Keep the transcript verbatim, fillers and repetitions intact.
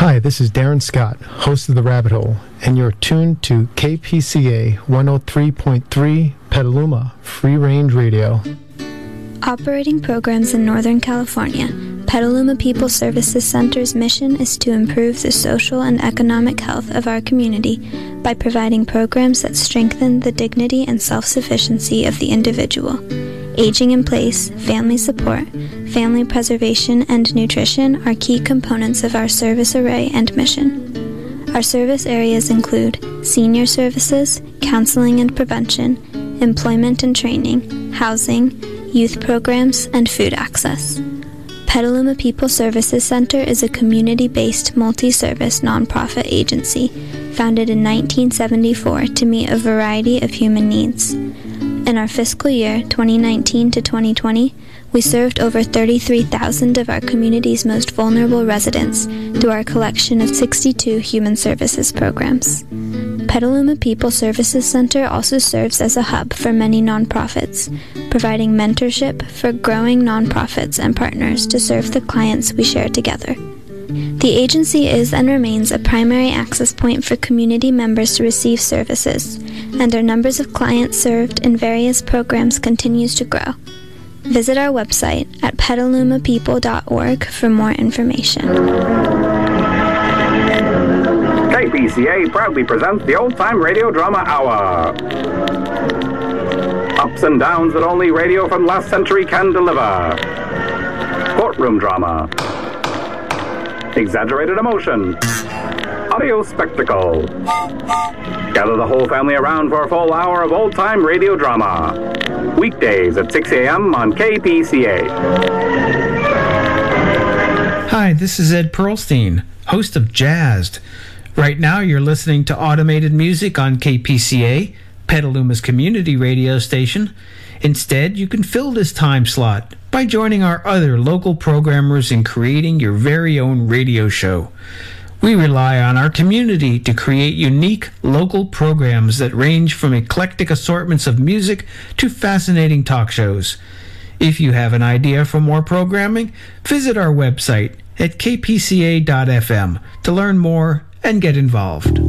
Hi, this is Darren Scott, host of The Rabbit Hole, and you're tuned to K P C A one oh three point three Petaluma Free Range Radio. Operating programs in Northern California, Petaluma People Services Center's mission is to improve the social and economic health of our community by providing programs that strengthen the dignity and self-sufficiency of the individual. Aging in place, family support, family preservation, and nutrition are key components of our service array and mission. Our service areas include senior services, counseling and prevention, employment and training, housing, youth programs, and food access. Petaluma People Services Center is a community-based multi-service nonprofit agency founded in nineteen seventy-four to meet a variety of human needs. In our fiscal year twenty nineteen to twenty twenty, we served over thirty-three thousand of our community's most vulnerable residents through our collection of sixty-two human services programs. Petaluma People Services Center also serves as a hub for many nonprofits, providing mentorship for growing nonprofits and partners to serve the clients we share together. The agency is and remains a primary access point for community members to receive services, and our numbers of clients served in various programs continues to grow. Visit our website at petaluma people dot org for more information. K P C A proudly presents the Old Time Radio Drama Hour. Ups and downs that only radio from last century can deliver. Courtroom drama. Exaggerated emotion. Audio spectacle. Gather the whole family around for a full hour of old-time radio drama. Weekdays at six a.m. on K P C A. Hi, this is Ed Pearlstein, host of Jazzed. Right now you're listening to automated music on K P C A, Petaluma's community radio station. Instead, you can fill this time slot by joining our other local programmers in creating your very own radio show. We rely on our community to create unique local programs that range from eclectic assortments of music to fascinating talk shows. If you have an idea for more programming, visit our website at k p c a dot f m to learn more and get involved.